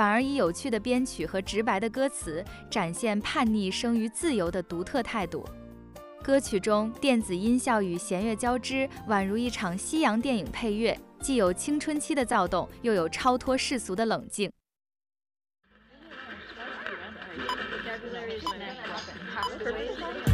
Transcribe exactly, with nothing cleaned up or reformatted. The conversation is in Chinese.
反而以有趣的编曲和直白的歌词，展现叛逆生于自由的独特态度。歌曲中电子音效与弦乐交织，宛如一场西洋电影配乐，既有青春期的躁动，又有超脱世俗的冷静。 Vocabulary is an important